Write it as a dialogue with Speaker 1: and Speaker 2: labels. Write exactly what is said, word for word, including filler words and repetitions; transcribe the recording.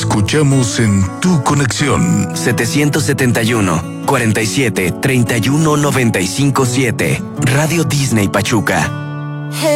Speaker 1: escuchamos en tu conexión.
Speaker 2: setecientos setenta y uno, cuarenta y siete, treinta y uno, noventa y cinco, siete. Radio Disney Pachuca.